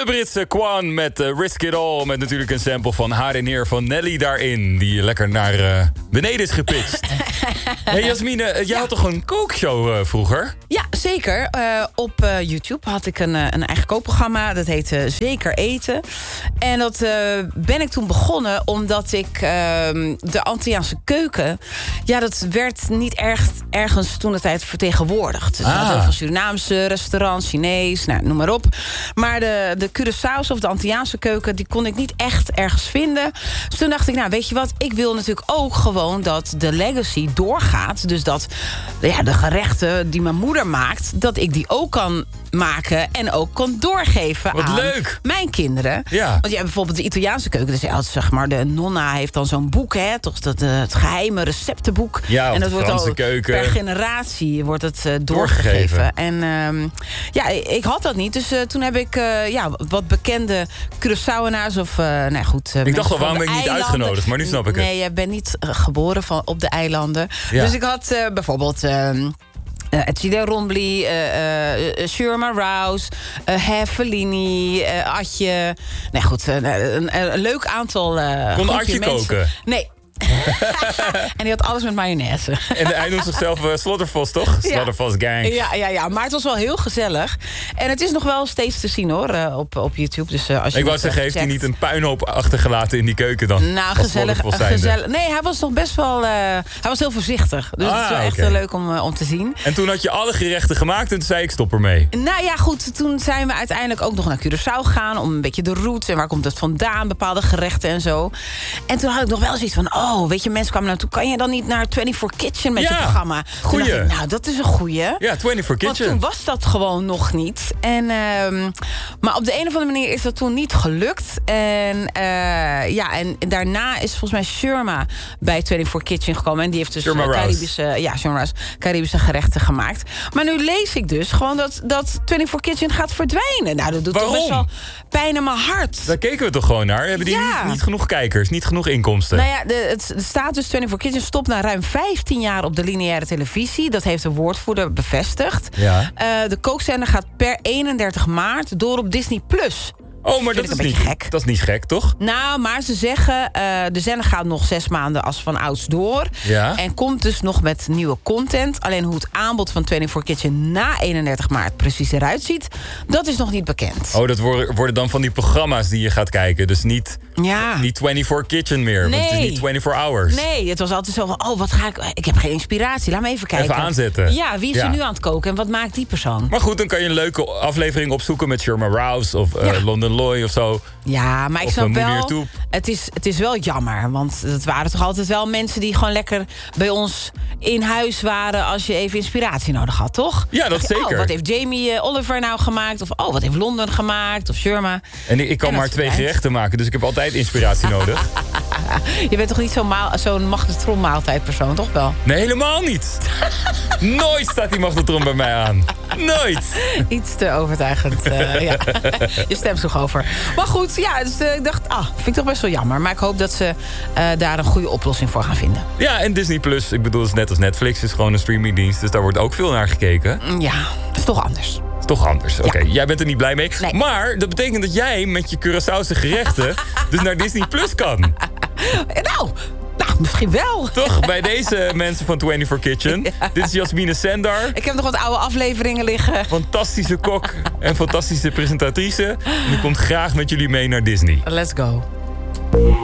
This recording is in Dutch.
Britse Kwan met Risk It All. Met natuurlijk een sample van Haar en Heer van Nelly daarin. Die lekker naar beneden is gepitcht. Hey Jasmine, jij had toch een kookshow vroeger? Ja, zeker. Op YouTube had ik een eigen kookprogramma. Dat heette Zeker Eten. En dat ben ik toen begonnen omdat ik de Antilliaanse keuken... Ja, dat werd niet ergens toen de tijd vertegenwoordigd. Dus heel veel Surinaamse restaurants, Chinees, nou, noem maar op. Maar de Curaçao's of de Antilliaanse keuken... die kon ik niet echt ergens vinden. Dus toen dacht ik, nou, weet je wat? Ik wil natuurlijk ook gewoon dat de legacy doorgaat. Dus dat de gerechten die mijn moeder maakt... dat ik die ook kan maken en ook kan doorgeven Wat aan leuk. mijn kinderen. Ja. Want ja, bijvoorbeeld de Italiaanse keuken. Dus ja, zeg maar, de nonna heeft dan zo'n boek, hè, toch het geheime receptenboek. Ja, en dat wordt Franse al keuken. per generatie wordt het doorgegeven. En ja, ik had dat niet. Dus toen heb ik wat bekende Curaçaoenaars of nou goed. Ik dacht al, waarom ben ik niet uitgenodigd? Maar nu snap ik het. Nee, je bent niet geboren op de eilanden. Ja. Dus ik had bijvoorbeeld Edzide Rombly, Shurma Rouse, Fellini, Atje. Nee, goed, een leuk aantal Kon Atje mensen. koken? Nee. En die had alles met mayonaise. En hij noemt zichzelf Slaughtervos, toch? Ja. Slaughtervos Gang. Ja, maar het was wel heel gezellig. En het is nog wel steeds te zien, hoor, op YouTube. Dus, als je Ik wou zeggen, heeft hij niet een puinhoop achtergelaten in die keuken dan? Nou, gezellig. Nee, hij was nog best wel... hij was heel voorzichtig. Dus het is wel echt heel leuk om te zien. En toen had je alle gerechten gemaakt en toen zei ik stop ermee. Nou ja, goed. Toen zijn we uiteindelijk ook nog naar Curaçao gegaan... om een beetje de roots en waar komt het vandaan, bepaalde gerechten en zo. En toen had ik nog wel zoiets van... weet je, mensen kwamen naartoe. Kan je dan niet naar 24 Kitchen met je programma? Goeie. Toen dacht ik, nou, dat is een goeie. Ja, 24 Kitchen. Want toen was dat gewoon nog niet. En, maar op de een of andere manier is dat toen niet gelukt. En daarna is volgens mij Shurma bij 24 Kitchen gekomen. En die heeft dus Caribische gerechten gemaakt. Maar nu lees ik dus gewoon dat 24 Kitchen gaat verdwijnen. Nou, dat doet toch best wel pijn in mijn hart. Daar keken we toch gewoon naar? Hebben die niet genoeg kijkers, niet genoeg inkomsten? Nou ja, het staat dus 24 Kitchen stopt na ruim 15 jaar op de lineaire televisie. Dat heeft de woordvoerder bevestigd. Ja. De kookzender gaat per 31 maart door op Disney+. Oh, maar dat is niet gek. Dat is niet gek, toch? Nou, maar ze zeggen, de zender gaat nog 6 maanden als van ouds door. Ja. En komt dus nog met nieuwe content. Alleen hoe het aanbod van 24 Kitchen na 31 maart precies eruit ziet... dat is nog niet bekend. Oh, dat worden dan van die programma's die je gaat kijken. Dus niet 24 Kitchen meer. Nee. Want het is niet 24 hours. Nee, het was altijd zo van, wat ga ik... Ik heb geen inspiratie, laat me even kijken. Even aanzetten. Ja, wie is er nu aan het koken en wat maakt die persoon? Maar goed, dan kan je een leuke aflevering opzoeken met Shurma Rouse of London Loy of zo. Ja, maar ik snap wel, het is wel jammer. Want het waren toch altijd wel mensen die gewoon lekker bij ons in huis waren... als je even inspiratie nodig had, toch? Ja, dat zeker. Oh, wat heeft Jamie Oliver nou gemaakt? Of wat heeft Londen gemaakt? Of Shurma? En ik kan maar 2 gerechten maken, dus ik heb altijd inspiratie nodig. Je bent toch niet zo'n magnetron maaltijdpersoon, toch wel? Nee, helemaal niet. Nooit staat die magnetron bij mij aan. Nooit. Iets te overtuigend. Ja. Je stemt toch over. Maar goed, ja, dus ik dacht, vind ik toch best wel jammer. Maar ik hoop dat ze daar een goede oplossing voor gaan vinden. Ja, en Disney Plus, ik bedoel, het is net als Netflix, is gewoon een streamingdienst. Dus daar wordt ook veel naar gekeken. Ja, dat is toch anders. Toch anders. Oké, jij bent er niet blij mee. Nee. Maar dat betekent dat jij met je Curaçaose gerechten dus naar Disney Plus kan. Nou, misschien wel. Toch, bij deze mensen van 24 Kitchen. Ja. Dit is Jasmine Sendar. Ik heb nog wat oude afleveringen liggen. Fantastische kok en fantastische presentatrice. En die komt graag met jullie mee naar Disney. Let's go.